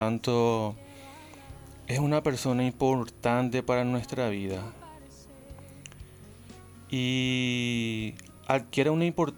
Santo es una persona importante para nuestra vida y adquiere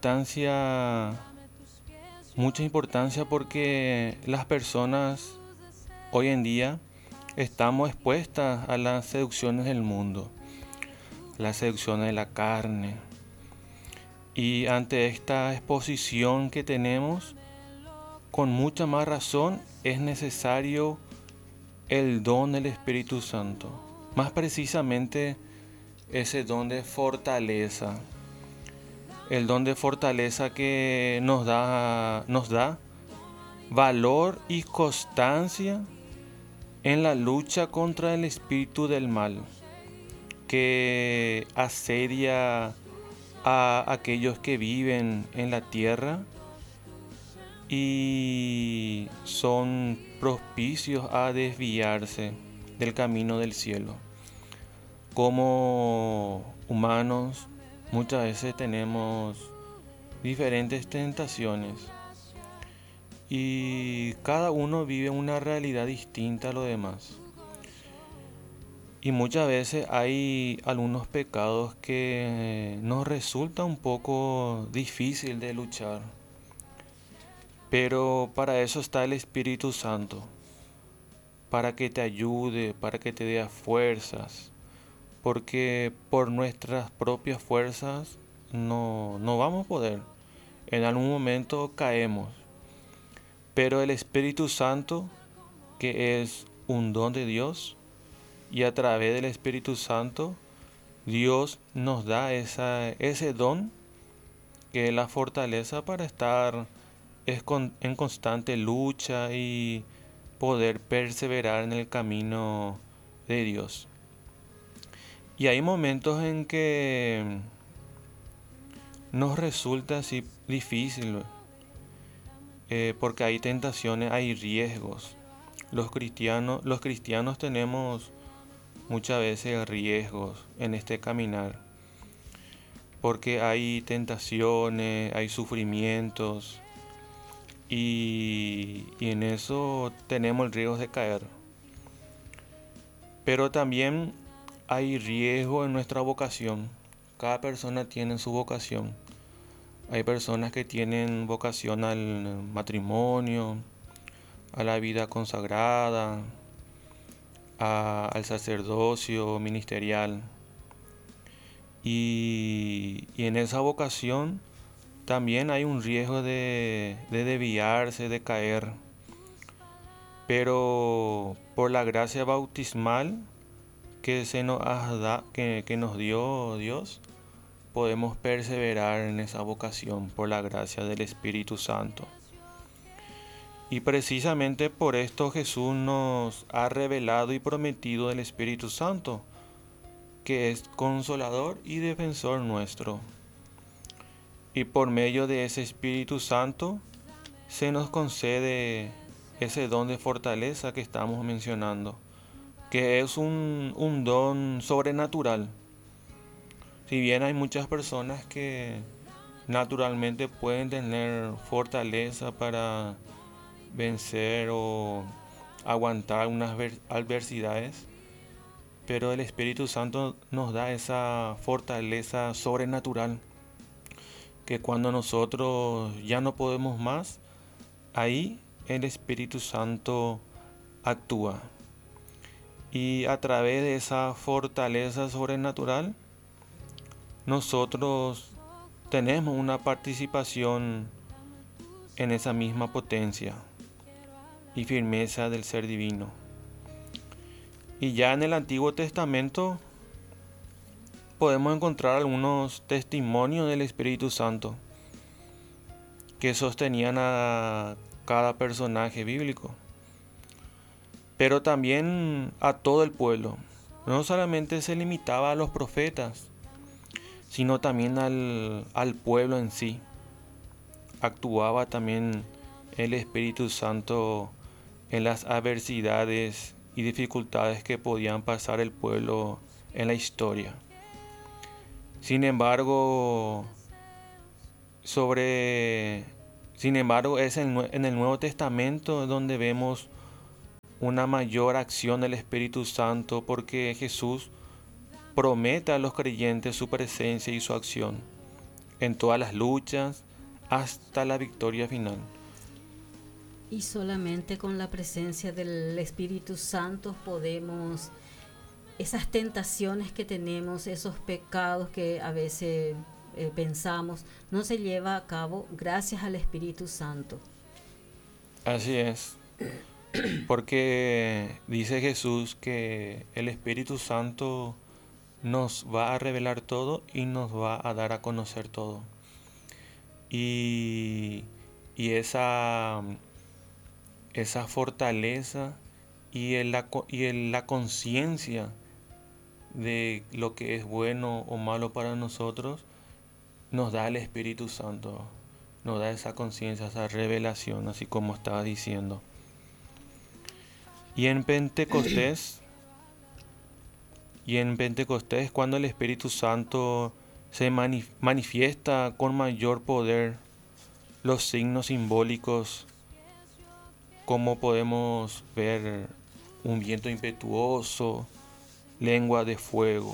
mucha importancia porque las personas hoy en día estamos expuestas a las seducciones del mundo, las seducciones de la carne. Y ante esta exposición que tenemos, con mucha más razón es necesario el don del Espíritu Santo. Más precisamente ese don de fortaleza. El don de fortaleza que nos da valor y constancia en la lucha contra el espíritu del mal que asedia a aquellos que viven en la tierra y son propicios a desviarse del camino del cielo. Como humanos, muchas veces tenemos diferentes tentaciones y cada uno vive una realidad distinta a lo demás. Y muchas veces hay algunos pecados que nos resulta un poco difícil de luchar. Pero para eso está el Espíritu Santo, para que te ayude, para que te dé fuerzas, porque por nuestras propias fuerzas no vamos a poder. En algún momento caemos, pero el Espíritu Santo, que es un don de Dios, y a través del Espíritu Santo, Dios nos da ese don, que es la fortaleza para estar en constante lucha y poder perseverar en el camino de Dios. Y hay momentos en que nos resulta así difícil, porque hay tentaciones, hay riesgos. Los cristianos tenemos muchas veces riesgos en este caminar, porque hay tentaciones, hay sufrimientos, y en eso tenemos el riesgo de caer. Pero también hay riesgo en nuestra vocación. Cada persona tiene su vocación. Hay personas que tienen vocación al matrimonio, a la vida consagrada, al sacerdocio ministerial. Y en esa vocación también hay un riesgo de desviarse, de caer. Pero por la gracia bautismal que nos dio Dios, podemos perseverar en esa vocación por la gracia del Espíritu Santo. Y precisamente por esto Jesús nos ha revelado y prometido el Espíritu Santo, que es consolador y defensor nuestro. Y por medio de ese Espíritu Santo se nos concede ese don de fortaleza que estamos mencionando, que es un don sobrenatural. Si bien hay muchas personas que naturalmente pueden tener fortaleza para vencer o aguantar unas adversidades, pero el Espíritu Santo nos da esa fortaleza sobrenatural, que cuando nosotros ya no podemos más, ahí el Espíritu Santo actúa. Y a través de esa fortaleza sobrenatural, nosotros tenemos una participación en esa misma potencia y firmeza del ser divino. Y ya en el Antiguo Testamento podemos encontrar algunos testimonios del Espíritu Santo que sostenían a cada personaje bíblico, pero también a todo el pueblo. No solamente se limitaba a los profetas, sino también al pueblo en sí. Actuaba también el Espíritu Santo en las adversidades y dificultades que podían pasar el pueblo en la historia. Sin embargo, es en el Nuevo Testamento donde vemos una mayor acción del Espíritu Santo, porque Jesús promete a los creyentes su presencia y su acción en todas las luchas hasta la victoria final. Y solamente con la presencia del Espíritu Santo podemos, esas tentaciones que tenemos, esos pecados que a veces pensamos, no se lleva a cabo gracias al Espíritu Santo. Así es, porque dice Jesús que el Espíritu Santo nos va a revelar todo y nos va a dar a conocer todo. Y, y esa fortaleza la conciencia de lo que es bueno o malo para nosotros nos da el Espíritu Santo, nos da esa conciencia, esa revelación, así como estaba diciendo. Y en Pentecostés, cuando el Espíritu Santo se manifiesta con mayor poder, los signos simbólicos, como podemos ver un viento impetuoso, lengua de fuego,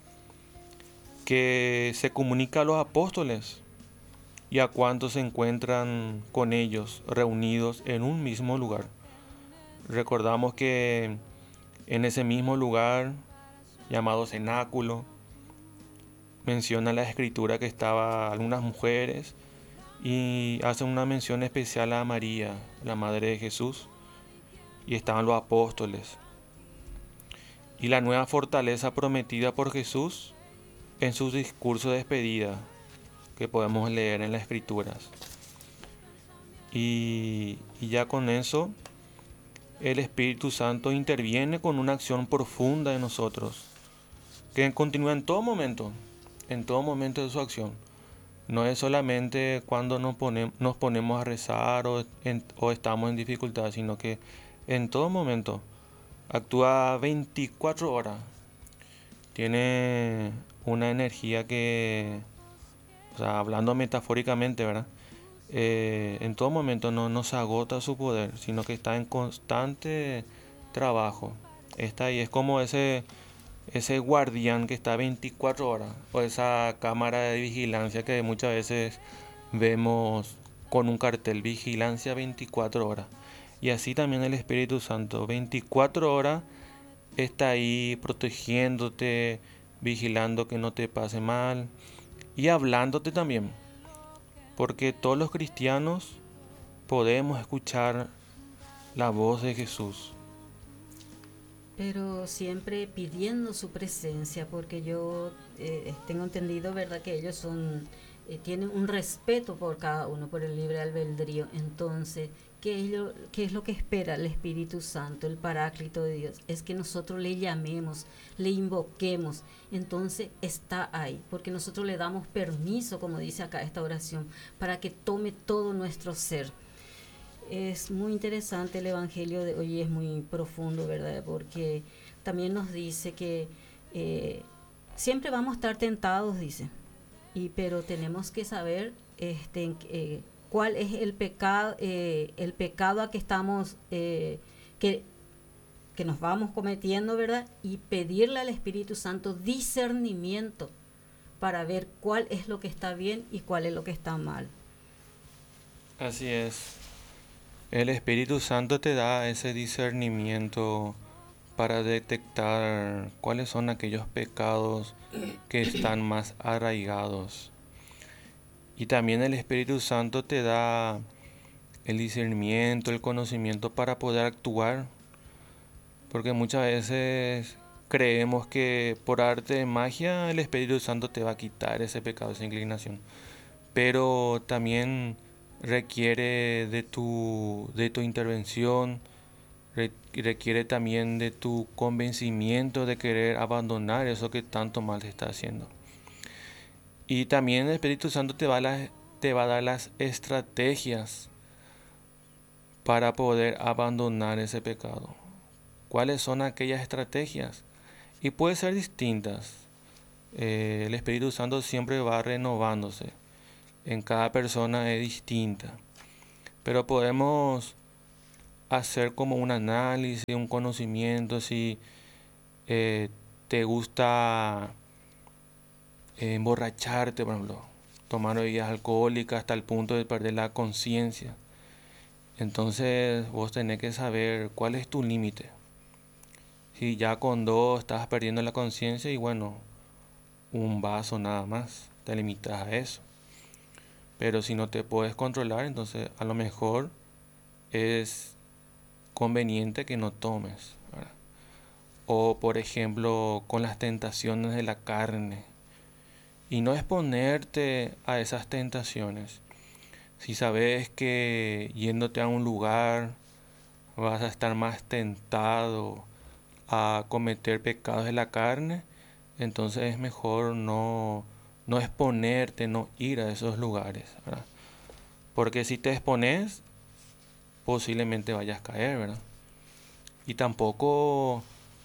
que se comunica a los apóstoles y a cuantos se encuentran con ellos reunidos en un mismo lugar. Recordamos que en ese mismo lugar, llamado cenáculo, menciona la escritura que estaban algunas mujeres y hace una mención especial a María, la madre de Jesús, y estaban los apóstoles. Y la nueva fortaleza prometida por Jesús en su discurso de despedida, que podemos leer en las escrituras. Y ya con eso, el Espíritu Santo interviene con una acción profunda en nosotros, que continúa en todo momento de su acción. No es solamente cuando nos ponemos a rezar o estamos en dificultad, sino que en todo momento actúa 24 horas. Tiene una energía que, o sea, hablando metafóricamente, ¿verdad? En todo momento no se agota su poder, sino que está en constante trabajo. Está ahí, es como ese guardián que está 24 horas, o esa cámara de vigilancia que muchas veces vemos con un cartel, vigilancia 24 horas. Y así también el Espíritu Santo, 24 horas está ahí protegiéndote, vigilando que no te pase mal y hablándote también. Porque todos los cristianos podemos escuchar la voz de Jesús. Pero siempre pidiendo su presencia, porque yo tengo entendido, ¿verdad?, que ellos tienen un respeto por cada uno, por el libre albedrío. Entonces, ¿qué es lo que espera el Espíritu Santo, el Paráclito de Dios? Es que nosotros le llamemos, le invoquemos. Entonces está ahí, porque nosotros le damos permiso, como dice acá esta oración, para que tome todo nuestro ser. Es muy interesante el Evangelio de hoy, es muy profundo, ¿verdad? Porque también nos dice que siempre vamos a estar tentados, dice, pero tenemos que saber cuál es el pecado a que estamos, que nos vamos cometiendo, ¿verdad? Y pedirle al Espíritu Santo discernimiento para ver cuál es lo que está bien y cuál es lo que está mal. Así es. El Espíritu Santo te da ese discernimiento para detectar cuáles son aquellos pecados que están más arraigados. Y también el Espíritu Santo te da el discernimiento, el conocimiento para poder actuar. Porque muchas veces creemos que por arte de magia el Espíritu Santo te va a quitar ese pecado, esa inclinación. Pero también requiere de tu intervención, requiere también de tu convencimiento de querer abandonar eso que tanto mal te está haciendo. Y también el Espíritu Santo te va a dar las estrategias para poder abandonar ese pecado. ¿Cuáles son aquellas estrategias? Y pueden ser distintas. El Espíritu Santo siempre va renovándose. En cada persona es distinta. Pero podemos hacer como un análisis, un conocimiento, si eh, te gusta emborracharte, por ejemplo, tomar bebidas alcohólicas hasta el punto de perder la conciencia. Entonces vos tenés que saber cuál es tu límite. Si ya con dos estás perdiendo la conciencia y bueno, un vaso nada más, te limitas a eso. Pero si no te puedes controlar, entonces a lo mejor es conveniente que no tomes, ¿verdad? O por ejemplo con las tentaciones de la carne y no exponerte a esas tentaciones. Si sabes que yéndote a un lugar vas a estar más tentado a cometer pecados de la carne, entonces es mejor no exponerte, no ir a esos lugares, ¿verdad? Porque si te expones, posiblemente vayas a caer, ¿verdad? Y tampoco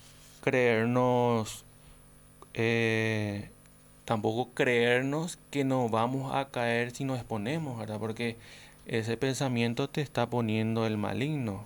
creernos, eh, tampoco creernos que no vamos a caer si nos exponemos, ¿verdad? Porque ese pensamiento te está poniendo el maligno.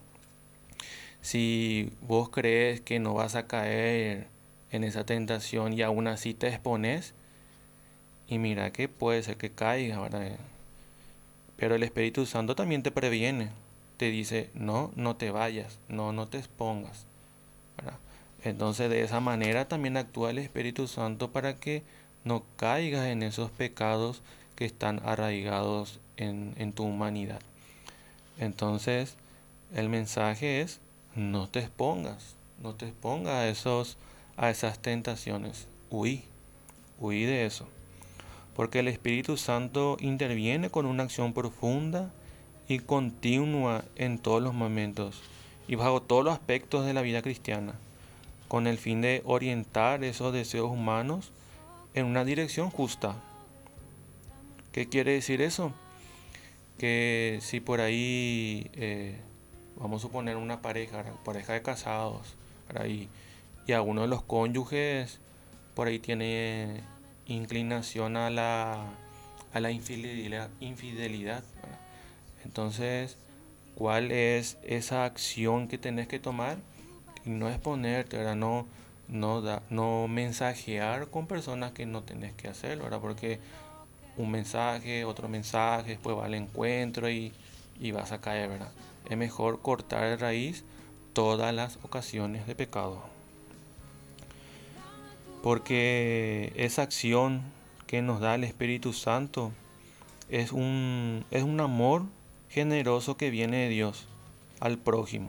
Si vos crees que no vas a caer en esa tentación y aún así te expones, y mira que puede ser que caigas, ¿verdad? Pero el Espíritu Santo también te previene, te dice, no, no te vayas, no, no te expongas, ¿verdad? Entonces de esa manera también actúa el Espíritu Santo para que no caigas en esos pecados que están arraigados en tu humanidad. Entonces el mensaje es, no te expongas, no te expongas a esas tentaciones, huí de eso. Porque el Espíritu Santo interviene con una acción profunda y continua en todos los momentos y bajo todos los aspectos de la vida cristiana, con el fin de orientar esos deseos humanos en una dirección justa. ¿Qué quiere decir eso? Que si por ahí, vamos a suponer una pareja de casados, ¿verdad? Y alguno de los cónyuges por ahí tiene inclinación a la infidelidad, ¿verdad? Entonces, ¿cuál es esa acción que tenés que tomar? Y no exponerte, ¿verdad? No mensajear con personas que no tenés que hacerlo, ¿verdad? Porque un mensaje, otro mensaje, después va al encuentro y vas a caer, ¿verdad? Es mejor cortar de raíz todas las ocasiones de pecado. Porque esa acción que nos da el Espíritu Santo es un amor generoso que viene de Dios al prójimo,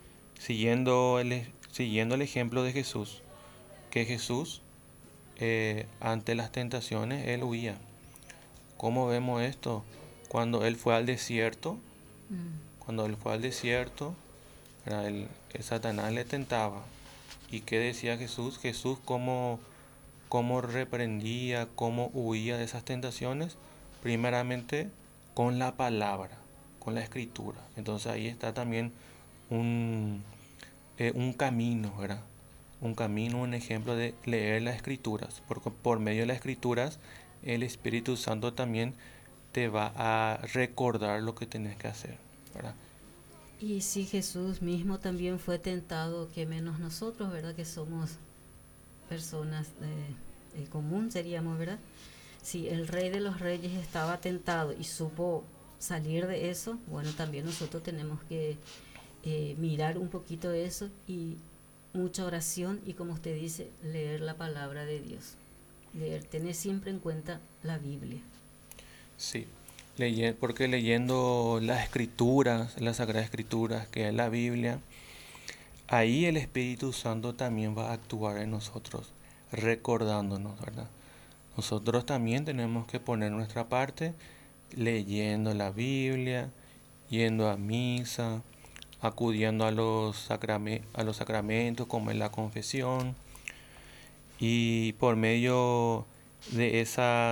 siguiendo el ejemplo de Jesús, que Jesús, ante las tentaciones, él huía. ¿Cómo vemos esto? Cuando él fue al desierto, Mm. cuando él fue al desierto, ¿verdad? El Satanás le tentaba. ¿Y qué decía Jesús? Jesús cómo reprendía, cómo huía de esas tentaciones, primeramente con la palabra, con la escritura. Entonces ahí está también un, un camino, ¿verdad? Un camino, un ejemplo de leer las escrituras, porque por medio de las escrituras el Espíritu Santo también te va a recordar lo que tienes que hacer, ¿verdad? Y si Jesús mismo también fue tentado, que menos nosotros, ¿verdad? Que somos personas común, seríamos, ¿verdad? Si el Rey de los Reyes estaba tentado y supo salir de eso, bueno, también nosotros tenemos que mirar un poquito eso y mucha oración y, como usted dice, leer la palabra de Dios. Leer, tener siempre en cuenta la Biblia. Sí, porque leyendo las escrituras, las sagradas escrituras, que es la Biblia, ahí el Espíritu Santo también va a actuar en nosotros, recordándonos, ¿verdad? Nosotros también tenemos que poner nuestra parte leyendo la Biblia, yendo a misa, acudiendo a a los sacramentos como es la confesión, y por medio de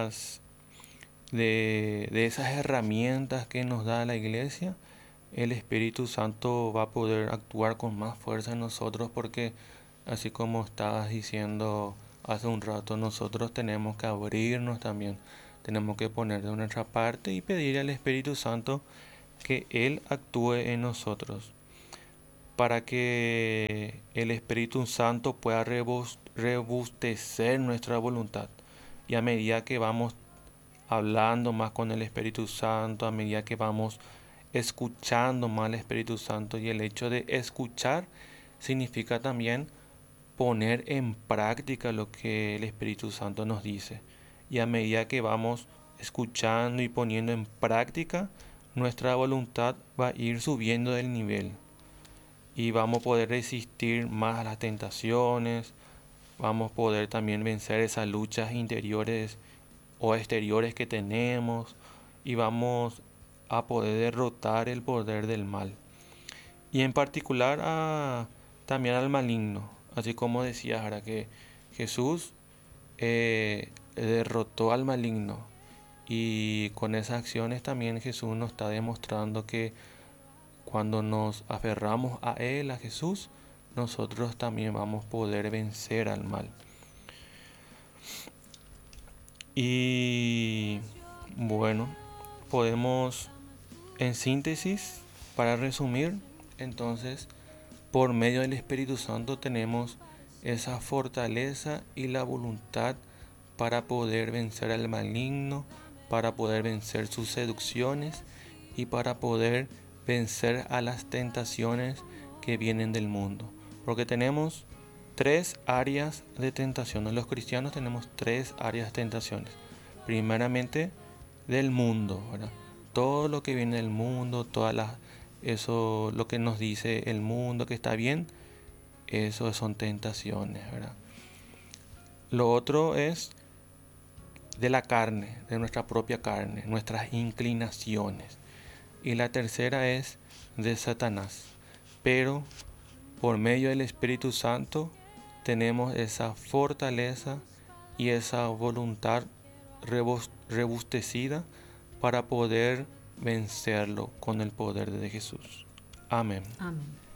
de esas herramientas que nos da la iglesia, el Espíritu Santo va a poder actuar con más fuerza en nosotros, porque así como estabas diciendo hace un rato, nosotros tenemos que abrirnos también, tenemos que poner de nuestra parte y pedir al Espíritu Santo que Él actúe en nosotros. para que el Espíritu Santo pueda rebustecer nuestra voluntad. Y a medida que vamos hablando más con el Espíritu Santo, a medida que vamos escuchando más al Espíritu Santo, y el hecho de escuchar significa también poner en práctica lo que el Espíritu Santo nos dice. Y a medida que vamos escuchando y poniendo en práctica, nuestra voluntad va a ir subiendo del nivel y vamos a poder resistir más a las tentaciones, vamos a poder también vencer esas luchas interiores o exteriores que tenemos y vamos a poder derrotar el poder del mal. Y en particular también al maligno, así como decías ahora que Jesús derrotó al maligno, y con esas acciones también Jesús nos está demostrando que cuando nos aferramos a Él, a Jesús, nosotros también vamos a poder vencer al mal. Y bueno, podemos, en síntesis, para resumir, entonces, por medio del Espíritu Santo tenemos esa fortaleza y la voluntad para poder vencer al maligno, para poder vencer sus seducciones y para poder vencer a las tentaciones que vienen del mundo. Porque tenemos tres áreas de tentación. Los cristianos tenemos tres áreas de tentaciones. Primeramente, del mundo, ¿verdad? Todo lo que viene del mundo, eso, lo que nos dice el mundo que está bien, eso son tentaciones, ¿verdad? Lo otro es de la carne, de nuestra propia carne, nuestras inclinaciones. Y la tercera es de Satanás. Pero por medio del Espíritu Santo tenemos esa fortaleza y esa voluntad rebustecida para poder vencerlo con el poder de Jesús. Amén. Amén.